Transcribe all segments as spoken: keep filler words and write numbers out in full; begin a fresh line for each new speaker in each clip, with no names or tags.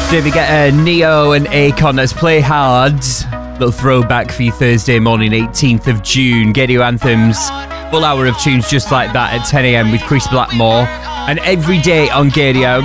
Did we get uh, Neo and Akon? Let's play hard. Little throwback for you Thursday morning, eighteenth of June. Gaydio Anthems. Full hour of tunes just like that at ten a.m. with Chris Blackmore. And every day on Gaydio,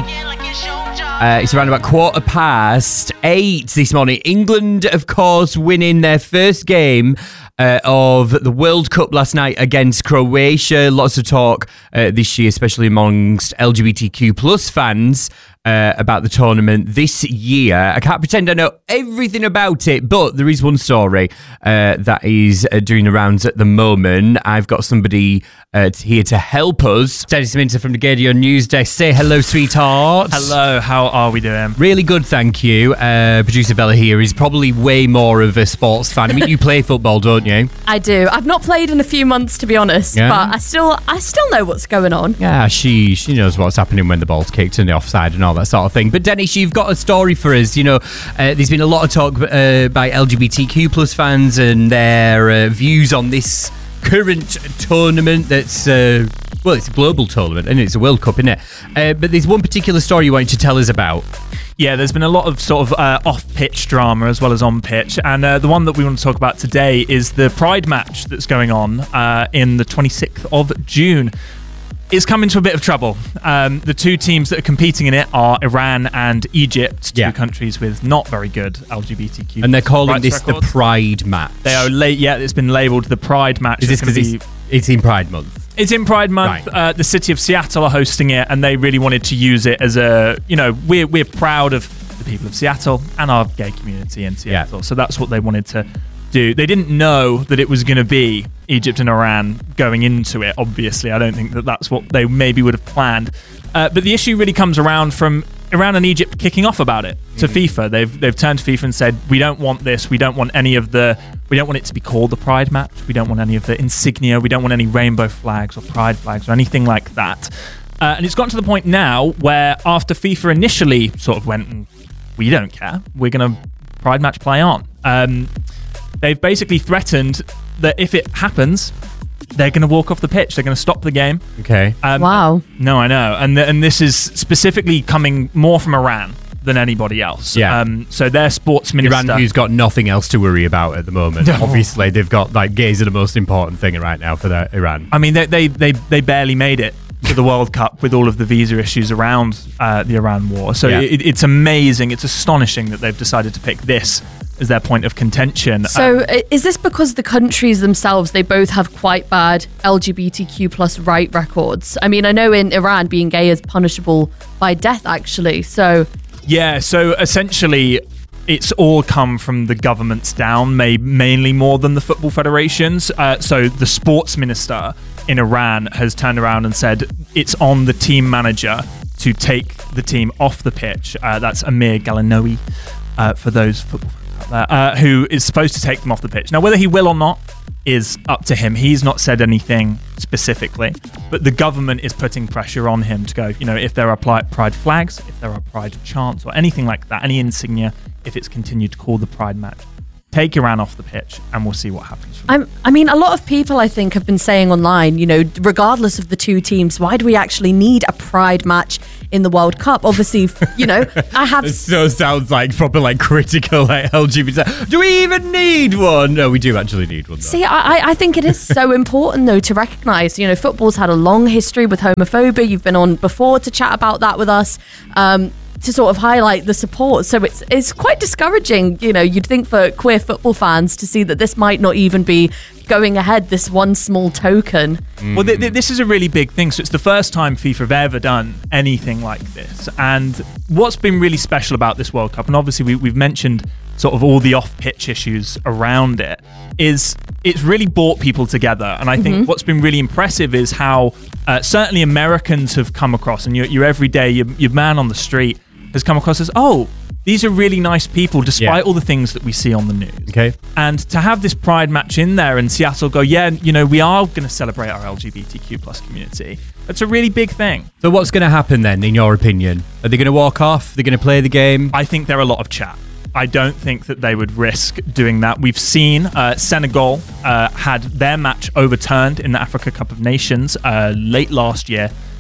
uh, it's around about quarter past eight this morning. England, of course, winning their first game Uh, of the World Cup last night against Croatia. Lots of talk uh, this year, especially amongst L G B T Q plus fans uh, about the tournament this year. I can't pretend I know everything about it, but there is one story uh, that is uh, doing the rounds at the moment. I've got somebody uh, here to help us. Dennis Minter from the Gaydio News Desk. Say hello, sweetheart.
Hello, how are we doing?
Really good, thank you. Uh, producer Bella here is probably way more of a sports fan. I mean, you play football, don't you?
I do. I've not played in a few months, to be honest,
Yeah.
but I still I still know what's going on.
Yeah, she she knows what's happening when the ball's kicked and the offside and all that sort of thing. But Dennis, you've got a story for us. You know, uh, there's been a lot of talk uh, by L G B T Q plus fans and their uh, views on this current tournament that's, uh, well, it's a global tournament and it's a World Cup, isn't it? Uh, but there's one particular story you wanted to tell us about.
Yeah, there's been a lot of sort of uh, off-pitch drama as well as on-pitch, and uh, the one that we want to talk about today is the Pride match that's going on uh, in the twenty-sixth of June. It's come into a bit of trouble. Um, the two teams that are competing in it are Iran and Egypt, two
Yeah.
countries with not very good L G B T Q.
And they're calling
rights
this
records.
the Pride match.
They are late. Yeah, it's been labelled the Pride match.
Is this
It's
because
gonna
it's,
be-
it's in Pride Month?
It's in Pride Month.
Right.
Uh, the city of Seattle are hosting it, and they really wanted to use it as a, you know, we're we're proud of the people of Seattle and our gay community in Seattle.
Yeah.
So that's what they wanted to do. They didn't know that it was going to be Egypt and Iran going into it. Obviously, I don't think that that's what they maybe would have planned. Uh, but the issue really comes around from Iran and Egypt kicking off about it to
Mm.
FIFA. They've they've turned to FIFA and said, we don't want this. We don't want any of the. We don't want it to be called the Pride match. We don't want any of the insignia. We don't want any rainbow flags or pride flags or anything like that. Uh, and it's gotten to the point now where after FIFA initially sort of went, and we don't care, we're going to Pride match play on. Um, they've basically threatened that if it happens, they're going to walk off the pitch. They're going to stop the game.
Okay.
Um,
Wow.
No, I know. And th- and this is specifically coming more from Iran than anybody else.
Yeah.
Um, so their sports minister...
Iran, who's got nothing else to worry about at the moment.
No.
Obviously, they've got, like, gays are the most important thing right now for their Iran.
I mean, they, they, they, they barely made it to the World Cup with all of the visa issues around uh, the Iran war. So
Yeah.
it, it's amazing. It's astonishing that they've decided to pick this as their point of contention.
So
Um,
i- is this because the countries themselves, they both have quite bad L G B T Q plus right records? I mean, I know in Iran being gay is punishable by death, actually. So
Yeah, so essentially it's all come from the governments down, may, mainly more than the football federations. Uh, so the sports minister in Iran has turned around and said it's on the team manager to take the team off the pitch. Uh, that's Amir Galanoui, uh, for those football fans out there, uh, who is supposed to take them off the pitch. Now, whether he will or not is up to him. He's not said anything specifically, but the government is putting pressure on him to go, you know, if there are pli- pride flags, if there are pride chants or anything like that, any insignia, if it's continued to call the Pride match, take Iran off the pitch and we'll see what happens from
I'm, I mean, a lot of people, I think, have been saying online, you know, regardless of the two teams, why do we actually need a Pride match in the World Cup? Obviously, you know, I have...
It so sounds like proper, like, critical, like, L G B T. Do we even need one? No, we do actually need one, though.
See, I, I think it is so important, though, to recognise, you know, football's had a long history with homophobia. You've been on before to chat about that with us, um, to sort of highlight the support. So it's it's quite discouraging, you know, you'd think for queer football fans to see that this might not even be going ahead, this one small token.
Well, th- th- this is a really big thing. So it's the first time FIFA have ever done anything like this. And what's been really special about this World Cup, and obviously we, we've mentioned sort of all the off-pitch issues around it, is it's really brought people together. And I think
Mm-hmm.
what's been really impressive is how uh, certainly Americans have come across, and your, your everyday, your, your man on the street has come across as, oh, these are really nice people despite
Yeah.
all the things that we see on the news.
Okay.
And to have this Pride match in there and Seattle go, yeah, you know, we are going to celebrate our L G B T Q plus community. That's a really big thing.
So what's going to happen then, in your opinion? Are they going to walk off? Are they going to play the game?
I think there are a lot of chat. I don't think that they would risk doing that. We've seen uh, Senegal uh, had their match overturned in the Africa Cup of Nations uh, late last year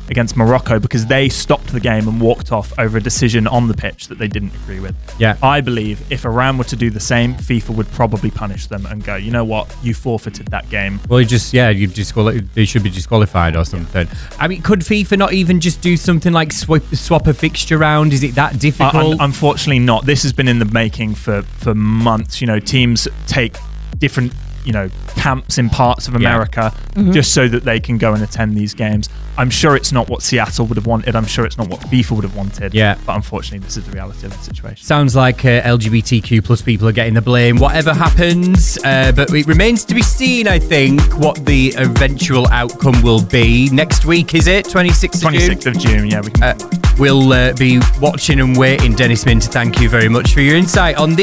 against Morocco because they stopped the game and walked off over a decision on the pitch that they didn't agree with.
Yeah.
I believe if Iran were to do the same, FIFA would probably punish them and go, you know what, you forfeited that game.
Well, you just, yeah, you disqual- they should be disqualified or something. I mean, could FIFA not even just do something like swap, swap a fixture around? Is it that difficult?
Uh, un- unfortunately not. This has been in the making for, for months. You know, teams take different, you know, camps in parts of America
yeah. mm-hmm.
just so that they can go and attend these games. I'm sure it's not what Seattle would have wanted. I'm sure it's not what FIFA would have wanted.
Yeah.
But unfortunately, this is the reality of the situation.
Sounds like uh, L G B T Q plus people are getting the blame, whatever happens. Uh, but it remains to be seen, I think, what the eventual outcome will be. Next week, is it? twenty-sixth of June?
twenty-sixth of June, yeah. We can-
uh, we'll uh, be watching and waiting. Dennis Minter, thank you very much for your insight on the